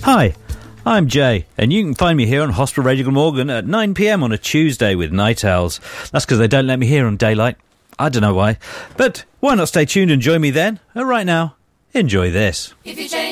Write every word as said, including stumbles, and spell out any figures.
Hi, I'm Jay, and you can find me here on Hospital Radio Glamorgan at nine p m on a Tuesday with Night Owls. That's because they don't let me hear on daylight. I don't know why. But why not stay tuned and join me then? And right now, enjoy this. If you